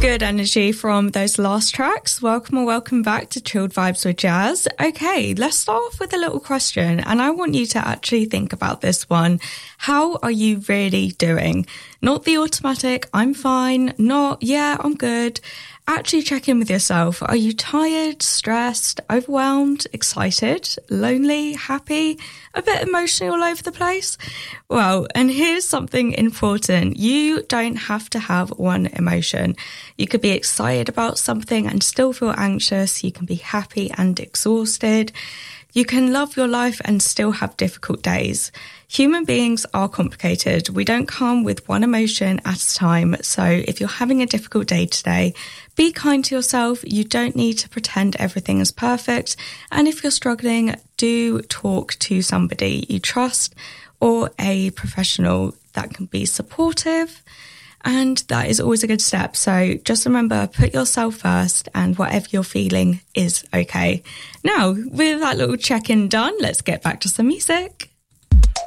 Good energy from those last tracks. Welcome or welcome back to Chilled Vibes with Jazz. Okay, let's start off with a little question, and I want you to actually think about this one. How are you really doing? Not the automatic, I'm fine, not, yeah, I'm good. Actually check in with yourself. Are you tired, stressed, overwhelmed, excited, lonely, happy, a bit emotional all over the place? Well, and here's something important. You don't have to have one emotion. You could be excited about something and still feel anxious. You can be happy and exhausted. You can love your life and still have difficult days. Human beings are complicated. We don't come with one emotion at a time. So if you're having a difficult day today, be kind to yourself. You don't need to pretend everything is perfect. And if you're struggling, do talk to somebody you trust or a professional that can be supportive. And that is always a good step. So just remember, put yourself first and whatever you're feeling is okay. Now, with that little check-in done, let's get back to some music.